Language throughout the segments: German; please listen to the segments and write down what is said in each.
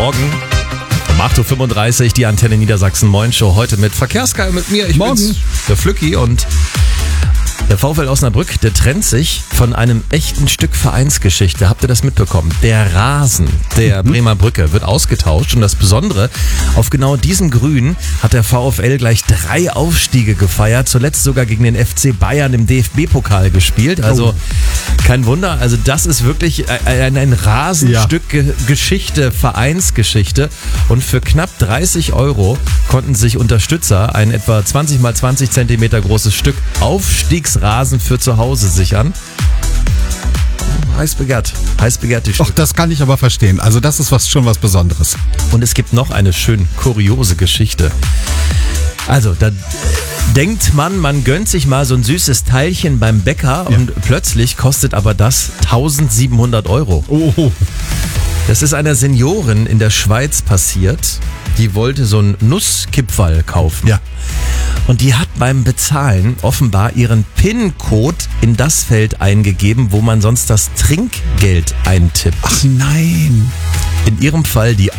Morgen. Um 8.35 Uhr die Antenne Niedersachsen Moin Show. Heute mit Verkehrskai mit mir. Ich bin's, der Flücki, und der VfL Osnabrück, der trennt sich von einem echten Stück Vereinsgeschichte. Habt ihr das mitbekommen? Der Rasen der Bremer Brücke wird ausgetauscht. Und das Besondere, auf genau diesem Grün hat der VfL gleich 3 Aufstiege gefeiert. Zuletzt sogar gegen den FC Bayern im DFB-Pokal gespielt. Also kein Wunder. Also das ist wirklich ein Rasenstück Geschichte, Vereinsgeschichte. Und für knapp 30 € konnten sich Unterstützer ein etwa 20 x 20 Zentimeter großes Stück Aufstiegsrasen für zu Hause sichern. Heiß begehrt die Stück. Ach, das kann ich aber verstehen. Also das ist schon was Besonderes. Und es gibt noch eine schön kuriose Geschichte. Also, da denkt man gönnt sich mal so ein süßes Teilchen beim Bäcker und plötzlich kostet aber das 1.700 €. Oh. Das ist einer Seniorin in der Schweiz passiert. Die wollte so einen Nusskipferl kaufen. Ja. Und die hat beim Bezahlen offenbar ihren PIN-Code in das Feld eingegeben, wo man sonst das Trinkgeld eintippt. Ach nein. In ihrem Fall die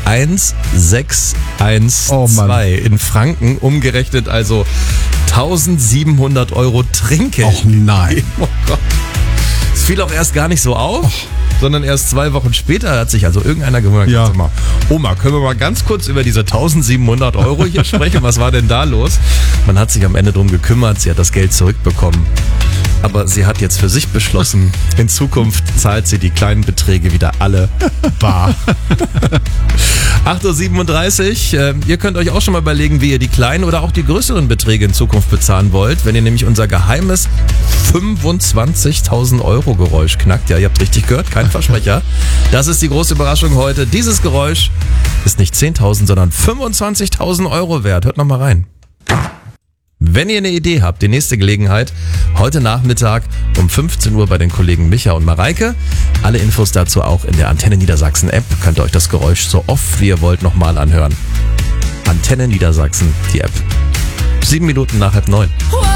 1612 Oh Mann. in Franken, umgerechnet also 1.700 € Trinkgeld. Och nein. Oh Gott. Es fiel auch erst gar nicht so auf, sondern erst 2 Wochen später hat sich also irgendeiner gewundert. Ja. Sag mal, Oma, können wir mal ganz kurz über diese 1.700 € hier sprechen? Was war denn da los? Man hat sich am Ende drum gekümmert, sie hat das Geld zurückbekommen. Aber sie hat jetzt für sich beschlossen, in Zukunft zahlt sie die kleinen Beträge wieder alle bar. 8.37 Uhr. Ihr könnt euch auch schon mal überlegen, wie ihr die kleinen oder auch die größeren Beträge in Zukunft bezahlen wollt. Wenn ihr nämlich unser geheimes 25.000 € Geräusch knackt. Ja, ihr habt richtig gehört, kein Versprecher. Das ist die große Überraschung heute. Dieses Geräusch ist nicht 10.000, sondern 25.000 € wert. Hört noch mal rein. Wenn ihr eine Idee habt, die nächste Gelegenheit, heute Nachmittag um 15 Uhr bei den Kollegen Micha und Mareike. Alle Infos dazu auch in der Antenne Niedersachsen App. Könnt ihr euch das Geräusch so oft wie ihr wollt nochmal anhören. Antenne Niedersachsen, die App. 7 Minuten nach 8:30.